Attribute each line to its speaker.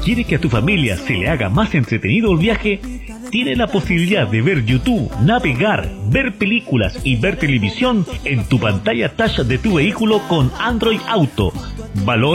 Speaker 1: ¿Quieres que a tu familia se le haga más entretenido el viaje? Tiene la posibilidad de ver YouTube, navegar, ver películas y ver televisión en tu pantalla touch de tu vehículo con Android Auto. Valor